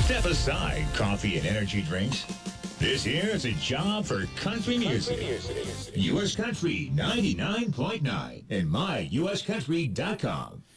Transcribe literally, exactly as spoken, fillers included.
Step aside coffee and energy drinks. This here is a job for country music. U S Country ninety-nine point nine and my U S country dot com.